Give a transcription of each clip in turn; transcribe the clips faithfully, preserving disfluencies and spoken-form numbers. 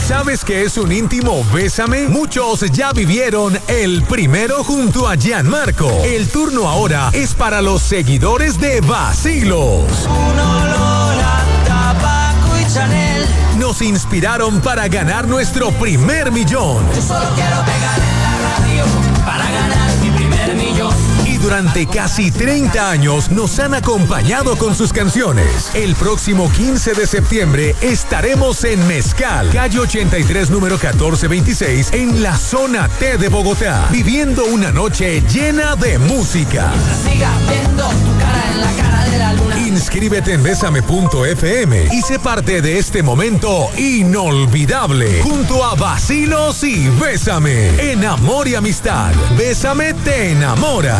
¿Sabes qué es un íntimo Bésame? Muchos ya vivieron el primero junto a Gianmarco. El turno ahora es para los seguidores de Vacilos. Un olor a tabaco y Chanel. Nos inspiraron para ganar nuestro primer millón. Yo solo quiero pegar en la radio para ganar mi primer millón. Y durante casi treinta años nos han acompañado con sus canciones. El próximo quince de septiembre estaremos en Mezcal, calle ochenta y tres, número catorce veintiséis, en la zona T de Bogotá, viviendo una noche llena de música. Mientras siga viendo tu cara en la cara de la luna. Inscríbete en Bésame punto f m y sé parte de este momento inolvidable junto a Vacilos y Bésame. En Amor y Amistad, Bésame te enamora.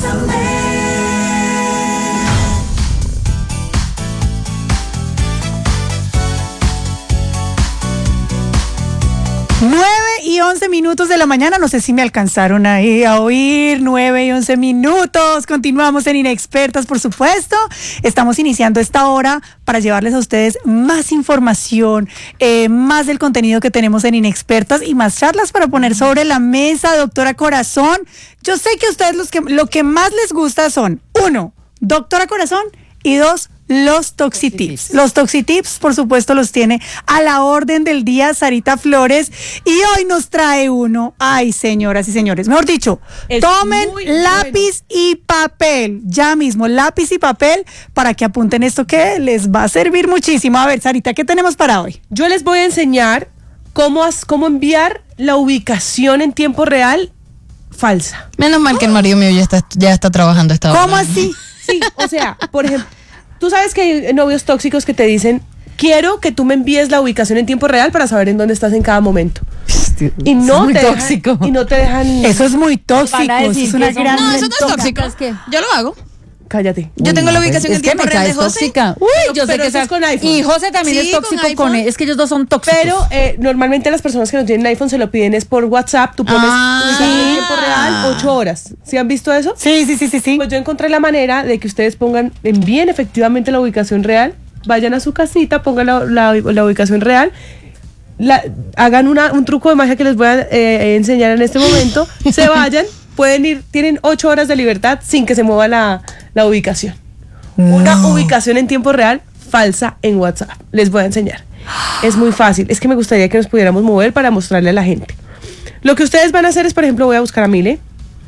nueve y once minutos de la mañana, no sé si me alcanzaron ahí a oír, nueve y once minutos, continuamos en Inexpertas, por supuesto, estamos iniciando esta hora para llevarles a ustedes más información, eh, más del contenido que tenemos en Inexpertas y más charlas para poner sobre la mesa, doctora Corazón. Yo sé que a ustedes los que, lo que más les gusta son, uno, doctora Corazón, y dos, los Toxitips. Los Toxitips, por supuesto, los tiene a la orden del día Sarita Flores. Y hoy nos trae uno. Ay, señoras y señores. Mejor dicho, es tomen lápiz bueno. y papel. Ya mismo, lápiz y papel para que apunten esto que les va a servir muchísimo. A ver, Sarita, ¿qué tenemos para hoy? Yo les voy a enseñar cómo, cómo enviar la ubicación en tiempo real falsa. Menos mal que el marido mío ya está, ya está trabajando esta hora. ¿Cómo así? Sí, o sea, por ejemplo, tú sabes que hay novios tóxicos que te dicen, quiero que tú me envíes la ubicación en tiempo real para saber en dónde estás en cada momento. Y no, te dejan, y no te dejan. Eso es muy tóxico. Eso es una gran no, eso no es tóxico. Es que yo lo hago. Cállate. Yo tengo la ubicación en tiempo real de José. Tóxica. Uy, yo sé que es con iPhone. Y José también sí, es tóxico con, con él. Es que ellos dos son tóxicos. Pero eh, normalmente las personas que no tienen iPhone se lo piden es por WhatsApp. Tú pones ah, tu ubicación en tiempo real ocho horas. ¿Sí han visto eso? Sí, sí, sí, sí, sí. Pues yo encontré la manera de que ustedes pongan, envíen efectivamente la ubicación real, vayan a su casita, pongan la, la, la ubicación real. La, hagan una, un truco de magia que les voy a eh, enseñar en este momento. Se vayan, pueden ir, tienen ocho horas de libertad sin que se mueva la, la ubicación. Una no. ubicación en tiempo real falsa en WhatsApp. Les voy a enseñar. Es muy fácil. Es que me gustaría que nos pudiéramos mover para mostrarle a la gente. Lo que ustedes van a hacer es, por ejemplo, voy a buscar a Mile.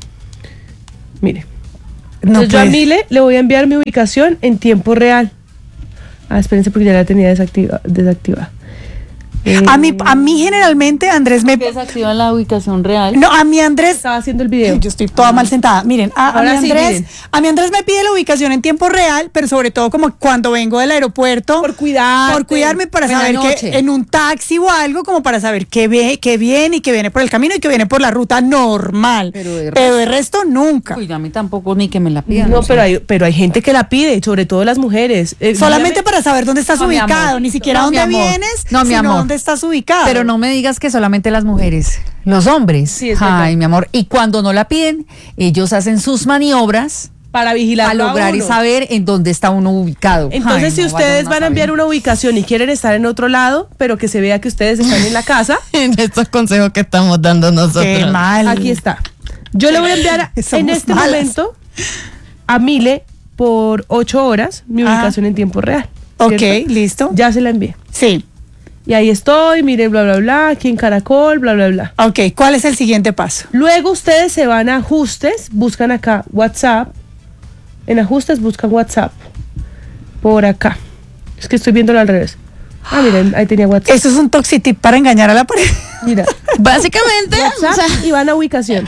Mire. Entonces no yo a Mile le voy a enviar mi ubicación en tiempo real. Ah, espérense porque ya la tenía desactiva, desactivada. Eh, a mí, a mí generalmente Andrés me desactiva la ubicación real. No, a mí Andrés estaba haciendo el video. Yo estoy toda mal sentada. Miren, a, a mí Andrés, sí, a mí Andrés me pide la ubicación en tiempo real, pero sobre todo como cuando vengo del aeropuerto, por cuidar, por cuidarme para Buena saber noche. que en un taxi o algo como para saber qué ve, qué viene y que viene por el camino y que viene por la ruta normal. Pero de resto, pero de resto nunca. Uy, a mí tampoco ni que me la pidan. No, no pero hay, pero hay gente que la pide, sobre todo las mujeres. Eh, Solamente para saber dónde estás no, ubicado, ni siquiera no, dónde vienes, no, mi sino amor. dónde estás ubicado. Pero no me digas que solamente las mujeres, los hombres. Sí, es Ay, mi amor. Y cuando no la piden, ellos hacen sus maniobras para vigilar, para lograr y saber en dónde está uno ubicado. Entonces, Ay, si no, ustedes van a enviar una ubicación y quieren estar en otro lado, pero que se vea que ustedes están en la casa, en estos consejos que estamos dando nosotros. Qué mal. Aquí está. Yo le voy a enviar en este malas. momento a Mile por ocho horas mi ubicación ah. en tiempo real. ¿cierto? Ok, listo. Ya se la envié. Sí. Y ahí estoy, mire, bla, bla, bla, aquí en Caracol, bla, bla, bla. Ok, ¿cuál es el siguiente paso? Luego ustedes se van a ajustes, buscan acá WhatsApp. En ajustes buscan WhatsApp. Por acá. Es que estoy viéndolo al revés. Ah, miren, ahí tenía WhatsApp. Eso es un toxitip para engañar a la pareja. Mira. Básicamente. WhatsApp, o sea, y van a ubicación.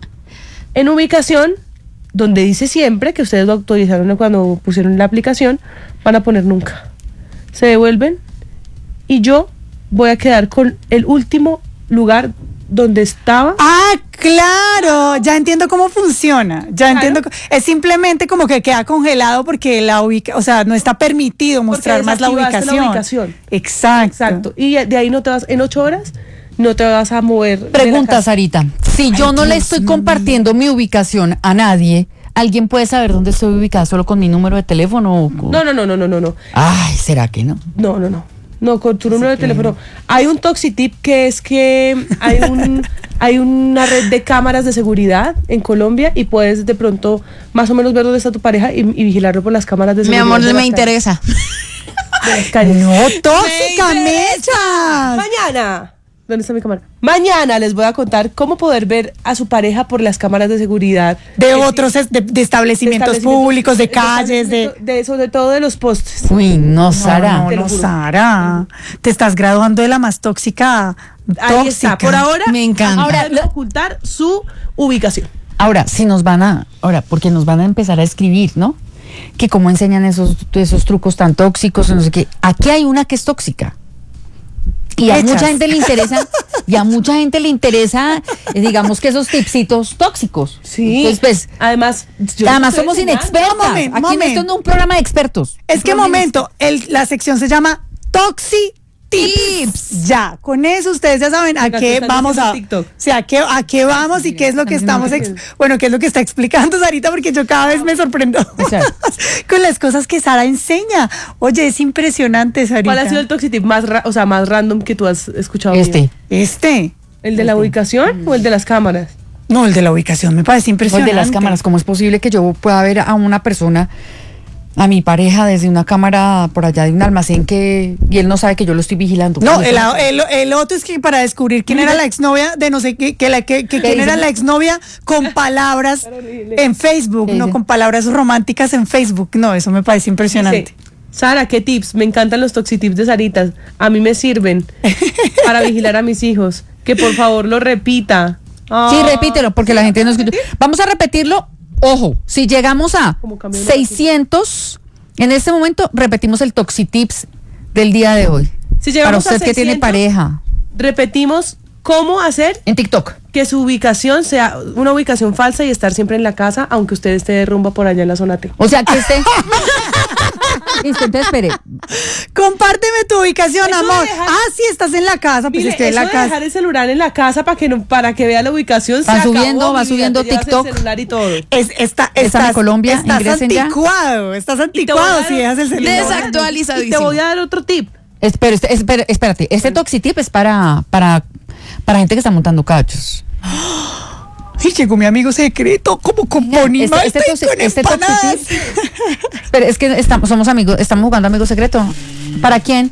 En ubicación, donde dice siempre, que ustedes lo autorizaron cuando pusieron la aplicación, van a poner nunca. Se devuelven. Y yo voy a quedar con el último lugar donde estaba. Ah, claro, ya entiendo cómo funciona. Ya claro. entiendo. Es simplemente como que queda congelado porque la ubica, o sea, no está permitido mostrar más la ubicación. la ubicación. Exacto. Exacto. Y de ahí no te vas, en ocho horas, no te vas a mover. Pregunta, Sarita. Si Ay, yo no Dios le estoy mío. compartiendo mi ubicación a nadie, ¿alguien puede saber dónde estoy ubicada solo con mi número de teléfono? O con... No, no, no, no, no, no. Ay, ¿será que no? No, no, no. No, con tu número de teléfono. Hay un Toxitip que es que hay un hay una red de cámaras de seguridad en Colombia y puedes de pronto más o menos ver dónde está tu pareja y, y vigilarlo por las cámaras de Mi seguridad. amor, de no las me calles- interesa. de las calles. No, tóxica, mechas. Mañana. ¿Dónde está mi cámara? Mañana les voy a contar cómo poder ver a su pareja por las cámaras de seguridad. De Eh, otros, es- de, de establecimientos públicos, de calles, de... de sobre todo de los postes. Uy, no, Sara. No, te lo no, juro. Sara. Te estás graduando de la más tóxica. Ahí tóxica. está. Por ahora, Me encanta. Ahora Ahora, lo- ocultar su ubicación. Ahora, si nos van a, ahora, porque nos van a empezar a escribir, ¿no? Que cómo enseñan esos, esos trucos tan tóxicos, no sé qué. Aquí hay una que es tóxica. Y a Hechas. mucha gente le interesa, y a mucha gente le interesa, eh, digamos que esos tipsitos tóxicos. Sí. Entonces, pues, Además, yo además estoy somos enseñando. inexpertas. Momento, Aquí no momento. esto no es un programa de expertos. Es que momento, el, la sección se llama Toxi Tips. Tips. Ya, con eso ustedes ya saben a Oiga, ¿qué qué están vamos a, diciendo en TikTok? o sea, a qué, a qué vamos y qué es lo que están estamos, diciendo ex- bueno, qué es lo que está explicando Sarita, porque yo cada vez me sorprendo Exacto. con las cosas que Sara enseña. Oye, es impresionante, Sarita. ¿Cuál ha sido el Toxitip más, ra- o sea, más random que tú has escuchado? mío? Este. Este. ¿El de la ubicación o el de las cámaras? No, el de la ubicación me parece O el impresionante. de las cámaras, ¿cómo es posible que yo pueda ver a una persona, a mi pareja, desde una cámara por allá de un almacén que y él no sabe que yo lo estoy vigilando? No, ¿Cómo el, es? el, el otro es que para descubrir quién era la exnovia de no sé qué, que la, que, que quién dice? era la exnovia con palabras en Facebook, ¿Qué no dice? con palabras románticas en Facebook. No, eso me parece impresionante. Dice, Sara, ¿qué tips? Me encantan los Toxitips de Saritas. A mí me sirven para vigilar a mis hijos. Que por favor lo repita. Sí, Ah. repítelo, porque la gente no escucha. Vamos a repetirlo. Ojo, si llegamos a Como cambió una seiscientos, en este momento repetimos el Toxitips del día de hoy. Si Para llegamos a usted que tiene seiscientos, pareja. repetimos cómo hacer En TikTok. que su ubicación sea una ubicación falsa y estar siempre en la casa, aunque usted esté de rumba por allá en la zona T. O sea, que esté. Listo, entonces espere. Compárteme tu ubicación, Eso de amor. dejar- Ah, sí, estás en la casa, pues Mire, estoy en eso la de casa. dejar el celular en la casa para que no, para que vea la ubicación. Va se subiendo, acabó, va mi vida, subiendo te llevas TikTok. el celular y todo. Es, está, Esa estás, de Colombia, estás ingresen ya. anticuado, estás Y te voy a anticuado dar- si dejas el celular. Y te voy a dar otro tip. Espera, este- espera, espérate. Este Toxitip es para, para, para gente que está montando cachos. Ay, llegó mi amigo secreto, como con Bonnie Este, este, Malte toxi- con este empanadas. Toxitip. Pero es que estamos, somos amigos, estamos jugando amigo secreto. ¿Para quién?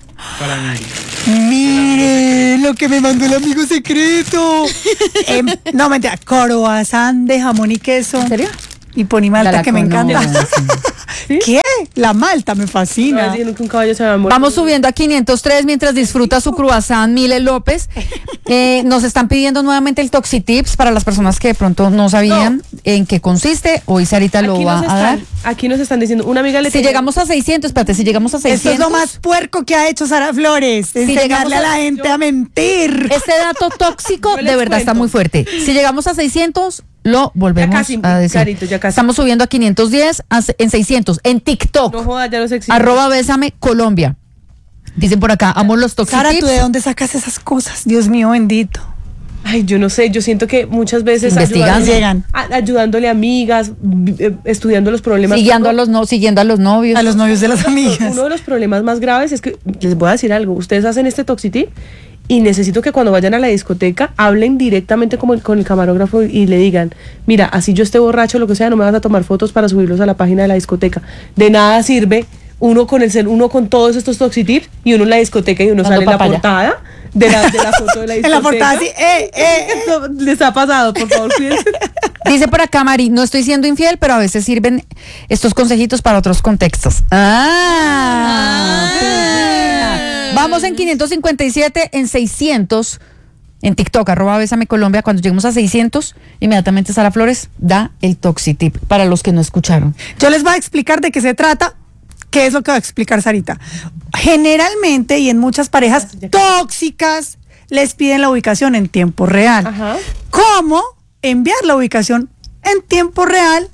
Mire lo que me mandó el amigo secreto. Em, no, mentira, croissant de jamón y queso. ¿En serio? Y poni malta, Ya la que me encanta. conozco. ¿Qué? La malta me No, fascina. diciendo que un caballo se va a morir. Vamos subiendo a quinientos tres mientras disfruta su croissant Mile López. Eh, nos están pidiendo nuevamente el Toxitips para las personas que de pronto no sabían en qué consiste. Hoy Sarita lo Aquí va nos, a dar. están, aquí nos están diciendo, una amiga le Si tenía- llegamos a seiscientos, espérate, si llegamos a Esto seiscientos. es lo más puerco que ha hecho Sara Flores. llegamos Enseñarle a a- la gente a mentir. Este dato tóxico Yo les de verdad está cuento. muy fuerte. Si llegamos a seiscientos, lo volvemos Ya casi, a decir. Carito, ya casi. Estamos subiendo a quinientos diez, a se- en seiscientos, en TikTok. No jodas, ya los existe. Arroba Bésame Colombia. Dicen por acá, amo los Sara, Toxitips. ¿tú de dónde sacas esas cosas? Dios mío, bendito. Ay, yo no sé, yo siento que muchas veces Investigando. ayudándole- Llegan. a- ayudándole a amigas, vi- eh, estudiando los problemas. Siguiendo a Uno- los, no, siguiendo a los novios. A los novios de las amigas. Uno de los problemas más graves es que, les voy a decir algo, ustedes hacen este Toxitip y necesito que cuando vayan a la discoteca hablen directamente como el- con el camarógrafo y le digan, mira, así yo esté borracho, lo que sea, no me vas a tomar fotos para subirlos a la página de la discoteca. De nada sirve uno con el cel- uno con todos estos Toxitips y uno en la discoteca y uno Dando sale en la papaya. portada de la, de la foto de la discoteca. En la portada así, eh, eh. Esto les ha pasado, por favor, cuídense. Dice por acá, Mari, no estoy siendo infiel, pero a veces sirven estos consejitos para otros contextos. Ah. pues mira. Vamos en quinientos cincuenta y siete, en seiscientos, en TikTok, arroba Bésame Colombia. Cuando lleguemos a seiscientos, inmediatamente Sara Flores da el Toxitip para los que no escucharon. Yo les voy a explicar de qué se trata, qué es lo que va a explicar Sarita. Generalmente y en muchas parejas tóxicas les piden la ubicación en tiempo real. Ajá. ¿Cómo enviar la ubicación en tiempo real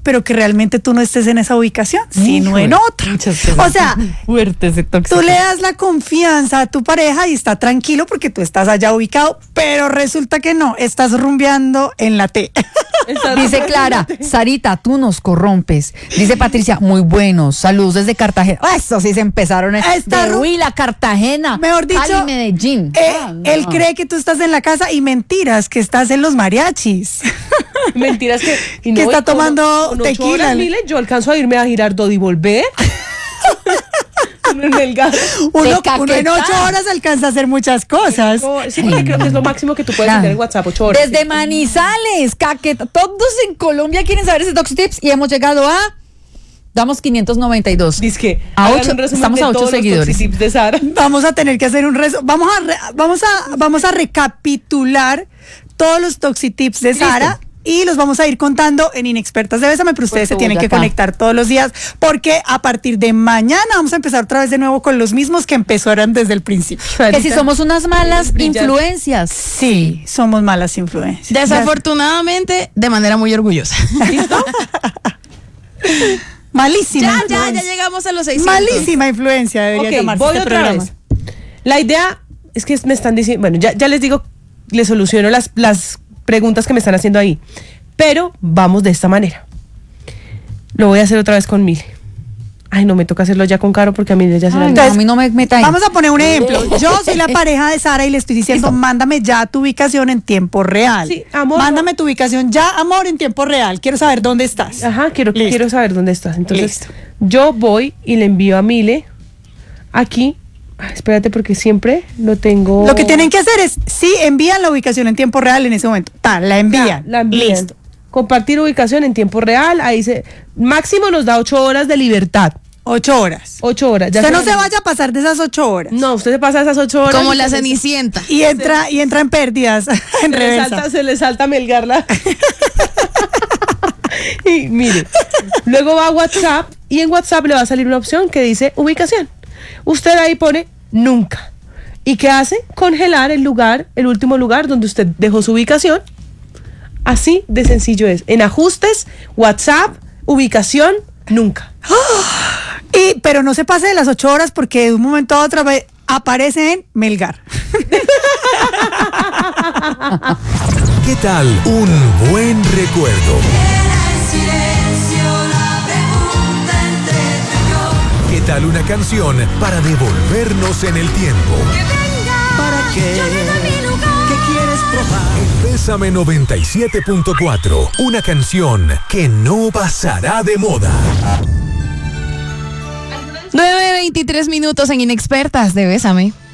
pero que realmente tú no estés en esa ubicación, sino en otra. O sea, fuerte ese tóxico. tú le das la confianza a tu pareja y está tranquilo porque tú estás allá ubicado, pero resulta que no, estás rumbeando en la T. Dice Clara, Sarita, tú nos corrompes. Dice Patricia, muy buenos, saludos desde Cartagena. Ah, eso sí se empezaron en Está de ru- Huila, Cartagena, Mejor dicho, Cali, Medellín. Eh, Ah, no. Él cree que tú estás en la casa y mentiras, que estás en los mariachis. Mentiras que... y Que está y con- tomando con ocho tequila. horas, Mile, yo alcanzo a irme a Girardot y volver. En el gas. Uno, caquetá. uno en ocho horas alcanza a hacer muchas cosas. Sí, porque creo que es lo máximo que tú puedes Claro. tener en WhatsApp, ocho horas. Desde Manizales, Caqueta, todos en Colombia quieren saber ese Toxic Tips y hemos llegado a, damos quinientos noventa y dos. Dice que A hagan ocho- un resumen estamos de a ocho todos los seguidores. toxitips de Sara. Vamos a tener que hacer un rezo. Vamos a, re- vamos a, vamos a recapitular todos los toxitips de Sara. Y los vamos a ir contando en Inexpertas de Bésame, pero ustedes se tienen que Boyacá. conectar todos los días porque a partir de mañana vamos a empezar otra vez de nuevo con los mismos que empezaron desde el principio. Que si somos unas malas Brillante. influencias. Sí, somos malas influencias. Desafortunadamente, de manera muy orgullosa. ¿Listo? Malísima. Ya, ya, influencia. ya llegamos a los seiscientos. Malísima influencia debería Ok, llamarse voy este otra programa. vez. La idea es que me están diciendo, bueno, ya, ya les digo, les soluciono las, las preguntas que me están haciendo ahí, pero vamos de esta manera. Lo voy a hacer otra vez con Mile. Ay, no, me toca hacerlo ya con Caro porque a mí ya se la... Ay, no, a mí no me meta ahí. Vamos a poner un ejemplo. Yo soy la pareja de Sara y le estoy diciendo, mándame ya tu ubicación en tiempo real. Sí, amor. Mándame tu ubicación ya, amor, en tiempo real. Quiero saber dónde estás. Ajá, quiero, Listo. quiero saber dónde estás. Entonces, Listo. yo voy y le envío a Mile aquí. Ay, espérate porque siempre lo tengo... Lo que tienen que hacer es, sí, envían la ubicación en tiempo real en ese momento. Tal, la envían. Ya, la envían. Listo. Compartir ubicación en tiempo real. Ahí se... Máximo nos da ocho horas de libertad. Ocho horas. Ocho horas. Ya Usted no la- se vaya a pasar de esas ocho horas. No, usted se pasa esas ocho horas. Como y la se- Cenicienta. Y entra, y entra en pérdidas, en se le reversa. salta, se le salta a Melgarla. Y mire, luego va a WhatsApp y en WhatsApp le va a salir una opción que dice ubicación. Usted ahí pone nunca. ¿Y qué hace? Congelar el lugar, el último lugar donde usted dejó su ubicación. Así de sencillo es. En ajustes, WhatsApp, ubicación, nunca. Y, pero no se pase de las ocho horas porque de un momento a otro ve- aparece en Melgar. ¿Qué tal un buen recuerdo? ¿Qué tal una canción para devolvernos en el tiempo? ¿Para qué? ¿Qué quieres probar? En Bésame noventa y siete punto cuatro, una canción que no pasará de moda. nueve veintitrés minutos en Inexpertas de Bésame.